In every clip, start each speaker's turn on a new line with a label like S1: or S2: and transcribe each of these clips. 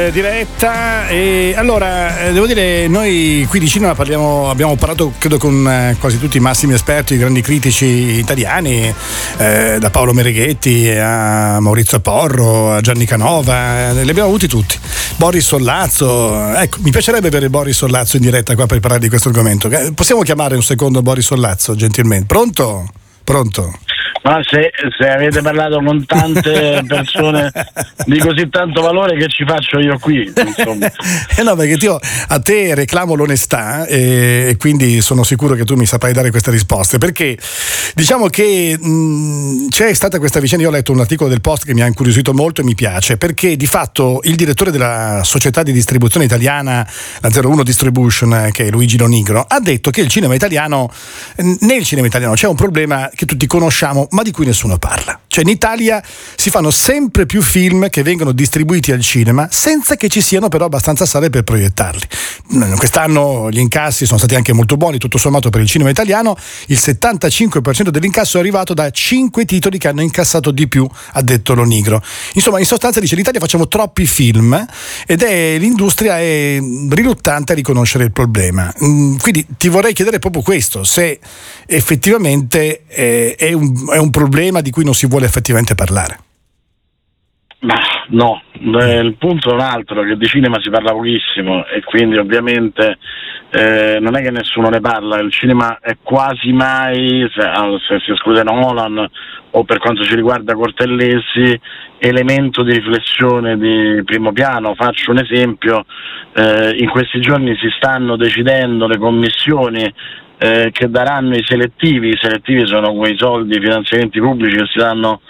S1: Diretta. E allora devo dire, noi qui di cinema abbiamo parlato credo con quasi tutti i massimi esperti, i grandi critici italiani, da Paolo Mereghetti a Maurizio Porro a Gianni Canova, li abbiamo avuti tutti. Boris Sollazzo, ecco, mi piacerebbe avere Boris Sollazzo in diretta qua per parlare di questo argomento. Possiamo chiamare un secondo Boris Sollazzo gentilmente? Pronto?
S2: Ma se avete parlato con tante persone di così tanto valore, che ci faccio io qui, insomma.
S1: No, perché io a te reclamo l'onestà e quindi sono sicuro che tu mi saprai dare queste risposte, perché diciamo che c'è stata questa vicenda. Io ho letto un articolo del Post che mi ha incuriosito molto e mi piace, perché di fatto il direttore della società di distribuzione italiana, la 01 Distribution, che è Luigi Lonigro, ha detto che nel cinema italiano c'è un problema che tutti conosciamo ma di cui nessuno parla. Cioè in Italia si fanno sempre più film che vengono distribuiti al cinema senza che ci siano però abbastanza sale per proiettarli. Quest'anno gli incassi sono stati anche molto buoni, tutto sommato per il cinema italiano. Il 75% dell'incasso è arrivato da 5 titoli che hanno incassato di più, ha detto Lonigro. Insomma, in sostanza dice: in Italia facciamo troppi film ed l'industria è riluttante a riconoscere il problema. Quindi ti vorrei chiedere proprio questo, se effettivamente è un problema di cui non si vuole effettivamente parlare.
S2: Ma no, il punto è un altro, che di cinema si parla pochissimo e quindi ovviamente non è che nessuno ne parla. Il cinema è quasi mai, se si esclude Nolan o per quanto ci riguarda Cortellesi, elemento di riflessione di primo piano. Faccio un esempio: in questi giorni si stanno decidendo le commissioni che daranno i selettivi. I selettivi sono quei soldi, i finanziamenti pubblici che si danno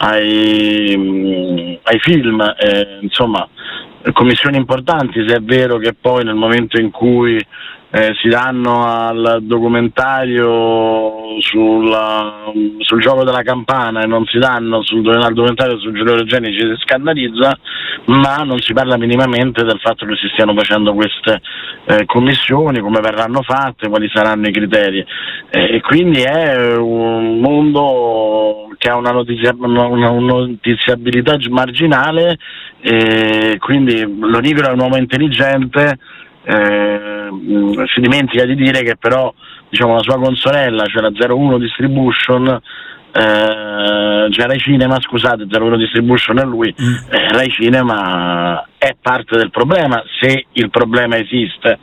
S2: ai film, insomma, commissioni importanti, se è vero che poi nel momento in cui si danno al documentario sul gioco della campana e non si danno al documentario su Giulio Regeni, ci si scandalizza, ma non si parla minimamente del fatto che si stiano facendo queste commissioni, come verranno fatte, quali saranno i criteri, e quindi è un mondo che ha una notiziabilità marginale, e quindi Lonigro è un uomo intelligente. Si dimentica di dire che però, diciamo, la sua consorella, cioè la 01 Distribution, Rai Cinema, scusate, 01 Distribution è lui, Rai Cinema è parte del problema, se il problema esiste.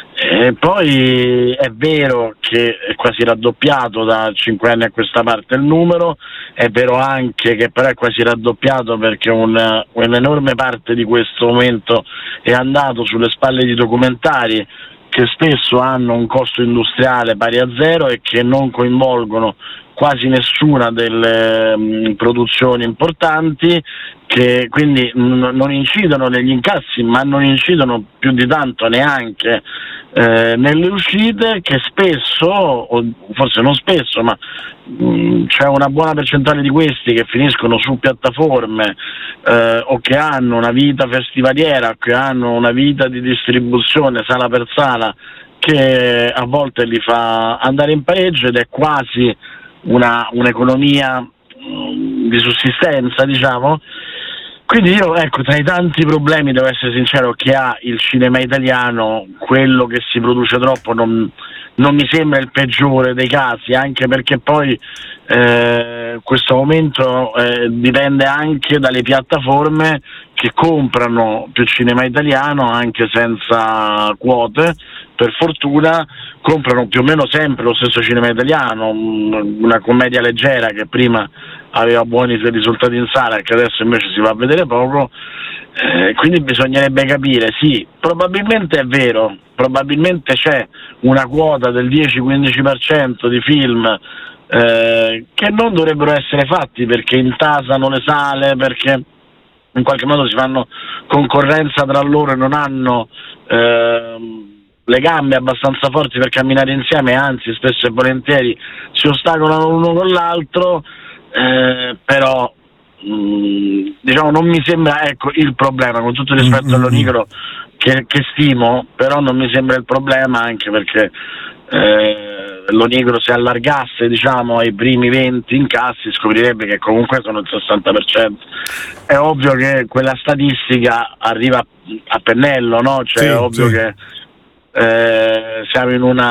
S2: Poi è vero che è quasi raddoppiato da 5 anni a questa parte il numero, è vero anche che però è quasi raddoppiato perché un'enorme parte di questo aumento è andato sulle spalle di documentari che spesso hanno un costo industriale pari a zero e che non coinvolgono quasi nessuna delle produzioni importanti, che quindi non incidono negli incassi, ma non incidono più di tanto neanche nelle uscite, che spesso, o forse non spesso, ma c'è una buona percentuale di questi che finiscono su piattaforme o che hanno una vita festivaliera, o che hanno una vita di distribuzione sala per sala, che a volte li fa andare in pareggio, ed è quasi un'economia di sussistenza, diciamo. Quindi io, ecco, tra i tanti problemi, devo essere sincero, che ha il cinema italiano, quello che si produce troppo non mi sembra il peggiore dei casi, anche perché poi questo aumento dipende anche dalle piattaforme che comprano più cinema italiano anche senza quote. Per fortuna comprano più o meno sempre lo stesso cinema italiano, una commedia leggera che prima aveva buoni risultati in sala e che adesso invece si va a vedere poco, quindi bisognerebbe capire. Sì, probabilmente è vero, probabilmente c'è una quota del 10-15% di film che non dovrebbero essere fatti perché intasano le sale, perché in qualche modo si fanno concorrenza tra loro e non hanno le gambe abbastanza forti per camminare insieme, anzi spesso e volentieri si ostacolano l'uno con l'altro, però diciamo non mi sembra, ecco, il problema, con tutto il rispetto all'Onigro che stimo, però non mi sembra il problema, anche perché l'Onigro si allargasse, diciamo, ai primi 20 incassi, scoprirebbe che comunque sono il 60%. È ovvio che quella statistica arriva a pennello, no? Cioè, è ovvio che siamo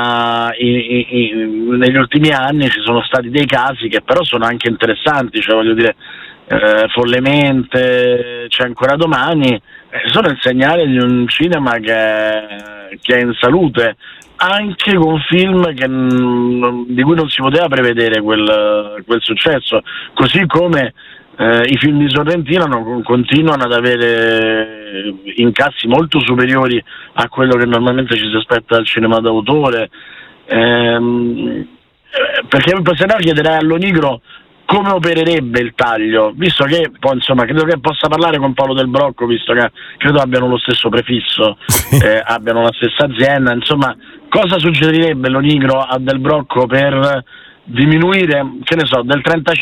S2: negli ultimi anni ci sono stati dei casi che però sono anche interessanti, cioè voglio dire, Follemente, C'è ancora domani, sono il segnale di un cinema che è in salute, anche con film di cui non si poteva prevedere quel successo, così come i film di Sorrentino continuano ad avere incassi molto superiori a quello che normalmente ci si aspetta dal cinema d'autore, perché se no chiederei all'Onigro come opererebbe il taglio, visto che poi insomma credo che possa parlare con Paolo Del Brocco, visto che credo abbiano lo stesso prefisso, abbiano la stessa azienda, insomma cosa suggerirebbe l'Onigro a Del Brocco per diminuire, che ne so, del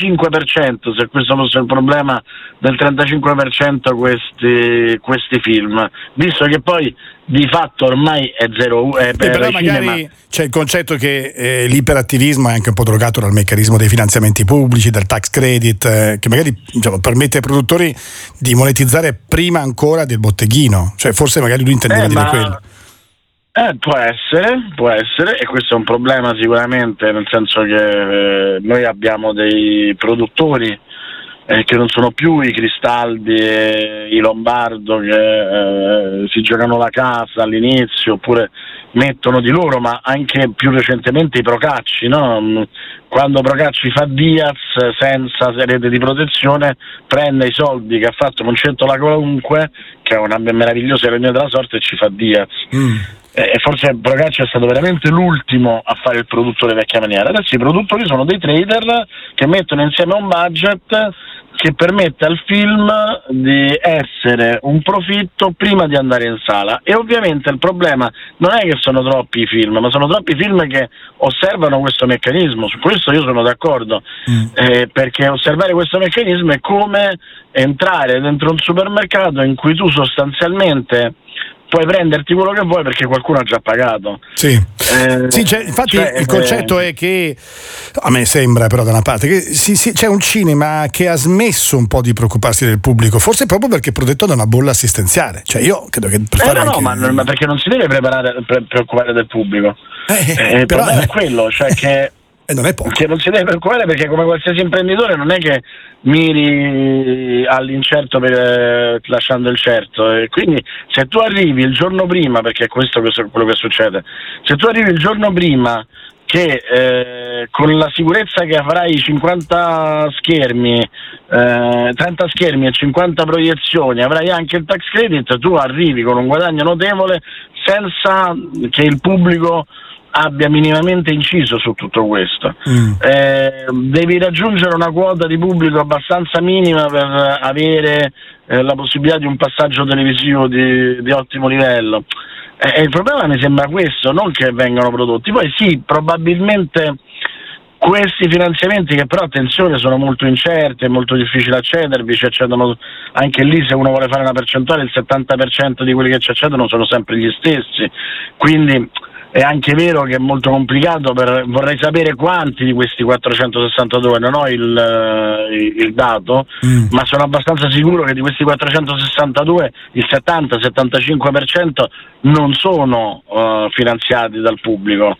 S2: 35%, se questo fosse il problema, del 35% questi film, visto che poi di fatto ormai è zero,
S1: però magari c'è il concetto che l'iperattivismo è anche un po' drogato dal meccanismo dei finanziamenti pubblici, del tax credit, che magari, diciamo, permette ai produttori di monetizzare prima ancora del botteghino, cioè forse magari lui intendeva dire quello.
S2: Può essere, e questo è un problema sicuramente, nel senso che noi abbiamo dei produttori che non sono più i Cristaldi e i Lombardo che si giocano la casa all'inizio, oppure mettono di loro, ma anche più recentemente i Procacci, no? Quando Procacci fa Diaz senza rete di protezione, prende i soldi che ha fatto Concettola Qualunque, che è una meravigliosa ironia della sorte, e ci fa Diaz. E forse Procacci è stato veramente l'ultimo a fare il produttore vecchia maniera. Adesso i produttori sono dei trader che mettono insieme un budget che permette al film di essere un profitto prima di andare in sala, e ovviamente il problema non è che sono troppi i film, ma sono troppi film che osservano questo meccanismo. Su questo io sono d'accordo, perché osservare questo meccanismo è come entrare dentro un supermercato in cui tu sostanzialmente puoi prenderti quello che vuoi perché qualcuno ha già pagato.
S1: Sì, infatti il concetto è che, a me sembra però da una parte, che c'è un cinema che ha smesso un po' di preoccuparsi del pubblico, forse proprio perché è protetto da una bolla assistenziale. Cioè io credo che per fare
S2: ma perché non si deve preoccupare del pubblico. Il problema è quello, cioè che
S1: non è poco.
S2: Che non si deve preoccupare, perché come qualsiasi imprenditore non è che miri all'incerto lasciando il certo, e quindi se tu arrivi il giorno prima, perché questo è quello che succede, se tu arrivi il giorno prima che con la sicurezza che avrai 50 schermi, 30 schermi e 50 proiezioni, avrai anche il tax credit, tu arrivi con un guadagno notevole senza che il pubblico abbia minimamente inciso su tutto questo. Devi raggiungere una quota di pubblico abbastanza minima per avere la possibilità di un passaggio televisivo di ottimo livello. Il problema mi sembra questo, non che vengano prodotti. Poi sì, probabilmente questi finanziamenti, che però attenzione sono molto incerti, è molto difficile accedervi, ci accedono anche lì, se uno vuole fare una percentuale, il 70% di quelli che ci accedono sono sempre gli stessi, quindi è anche vero che è molto complicato. Vorrei sapere quanti di questi 462, non ho il dato, ma sono abbastanza sicuro che di questi 462 il 70-75% non sono finanziati dal pubblico,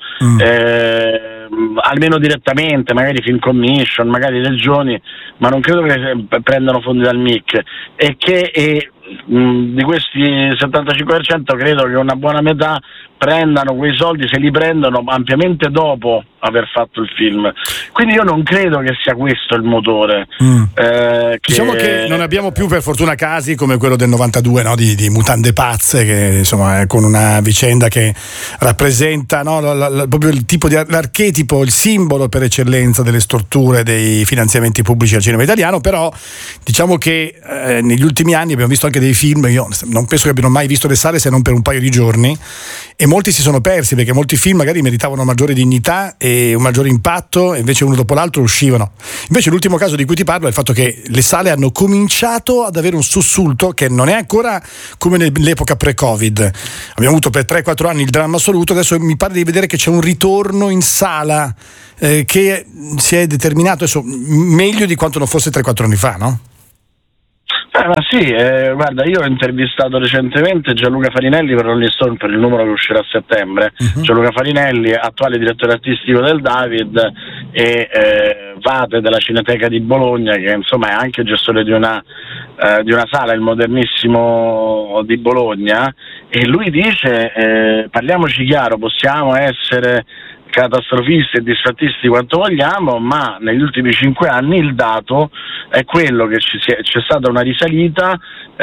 S2: almeno direttamente, magari Film Commission, magari Regioni, ma non credo che prendano fondi dal MIC, e che di questi 75% credo che una buona metà prendano quei soldi, se li prendono ampiamente dopo aver fatto il film. Quindi io non credo che sia questo il motore.
S1: Diciamo che non abbiamo più, per fortuna, casi come quello del 92, no? di Mutande Pazze, che insomma è con una vicenda che rappresenta, no? proprio il tipo di l'archetipo, il simbolo per eccellenza delle storture dei finanziamenti pubblici al cinema italiano. Però diciamo che negli ultimi anni abbiamo visto anche dei film, io non penso che abbiano mai visto le sale se non per un paio di giorni, e molti si sono persi perché molti film magari meritavano maggiore dignità e e un maggiore impatto, e invece uno dopo l'altro uscivano. Invece l'ultimo caso di cui ti parlo è il fatto che le sale hanno cominciato ad avere un sussulto che non è ancora come nell'epoca pre-Covid. Abbiamo avuto per 3-4 anni il dramma assoluto, adesso mi pare di vedere che c'è un ritorno in sala che si è determinato adesso meglio di quanto non fosse 3-4 anni fa, no?
S2: Ma sì, guarda, io ho intervistato recentemente Gianluca Farinelli per Rolling Stone per il numero che uscirà a settembre. Gianluca Farinelli, attuale direttore artistico del David e Vate della Cineteca di Bologna, che insomma è anche gestore di una sala, il Modernissimo di Bologna, e lui dice parliamoci chiaro, possiamo essere catastrofisti e disfattisti quanto vogliamo, ma negli ultimi 5 anni il dato è quello che c'è stata una risalita,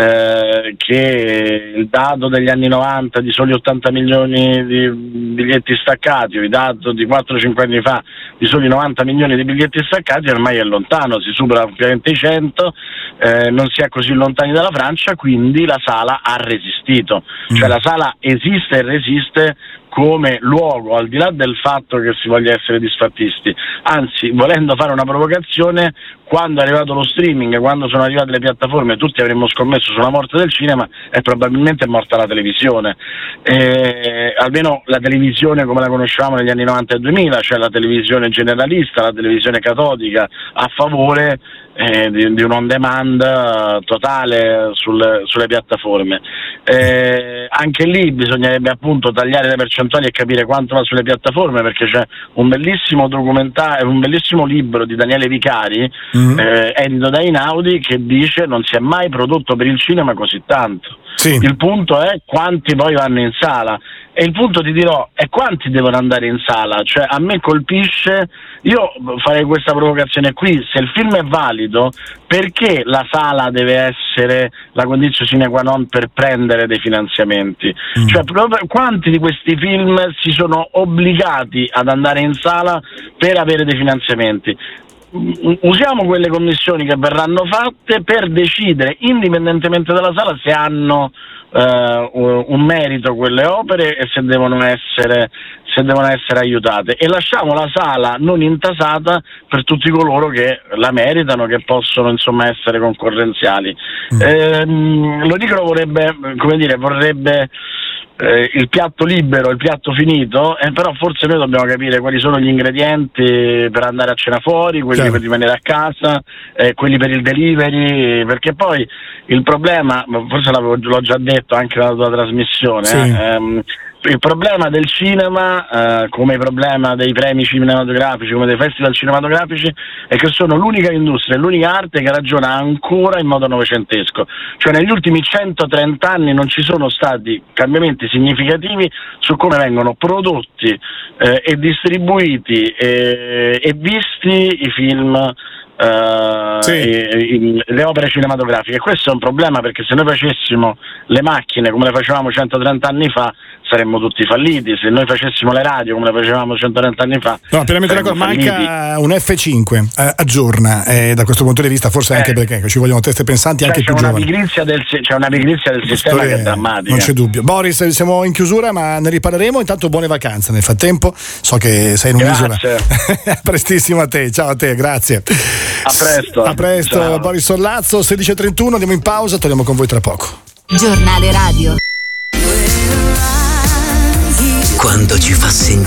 S2: che il dato degli anni 90 di soli 80 milioni di biglietti staccati, o il dato di 4-5 anni fa di soli 90 milioni di biglietti staccati ormai è lontano, si supera ampiamente i 100, non si è così lontani dalla Francia, quindi la sala ha resistito, cioè la sala esiste e resiste come luogo, al di là del fatto che si voglia essere disfattisti, anzi, volendo fare una provocazione, quando è arrivato lo streaming, quando sono arrivate le piattaforme, tutti avremmo scommesso sulla morte del cinema e probabilmente è morta la televisione, almeno la televisione come la conoscevamo negli anni 90 e 2000, cioè la televisione generalista, la televisione catodica, a favore di un on demand totale sulle piattaforme. Anche lì bisognerebbe appunto tagliare le percentuali e capire quanto va sulle piattaforme, perché c'è un bellissimo documentario, un bellissimo libro di Daniele Vicari, edito da Einaudi, che dice non si è mai prodotto per il cinema così tanto. Sì. Il punto è quanti poi vanno in sala, e il punto, ti dirò, è quanti devono andare in sala. Cioè, a me colpisce, io farei questa provocazione qui: se il film è valido, perché la sala deve essere la condizione sine qua non per prendere dei finanziamenti? Cioè, quanti di questi film si sono obbligati ad andare in sala per avere dei finanziamenti? Usiamo quelle commissioni che verranno fatte per decidere, indipendentemente dalla sala, se hanno un merito quelle opere e se devono essere aiutate, e lasciamo la sala non intasata per tutti coloro che la meritano, che possono insomma essere concorrenziali. L'Onicro vorrebbe il piatto libero, il piatto finito, però forse noi dobbiamo capire quali sono gli ingredienti per andare a cena fuori, quelli per rimanere a casa, quelli per il delivery, perché poi il problema, forse l'ho già detto anche nella tua trasmissione, il problema del cinema, come il problema dei premi cinematografici, come dei festival cinematografici, è che sono l'unica industria, l'unica arte che ragiona ancora in modo novecentesco. Cioè, negli ultimi 130 anni non ci sono stati cambiamenti significativi su come vengono prodotti e distribuiti e visti i film, le opere cinematografiche. Questo è un problema, perché se noi facessimo le macchine come le facevamo 130 anni fa saremmo tutti falliti, se noi facessimo le radio come le facevamo 130 anni fa
S1: pienamente d'accordo. Manca un F5 aggiorna, da questo punto di vista, forse anche perché ci vogliono teste pensanti, anche più giovani. C'è una pigrizia del sistema che è drammatica, non c'è dubbio. Boris, siamo in chiusura, ma ne riparleremo. Intanto buone vacanze nel frattempo, so che sei in un'isola. Prestissimo a te, ciao a te, grazie. A presto. Ciao. Boris Sollazzo, 16:31, andiamo in pausa, torniamo con voi tra poco.
S3: Giornale radio.
S4: Quando ci fa sentire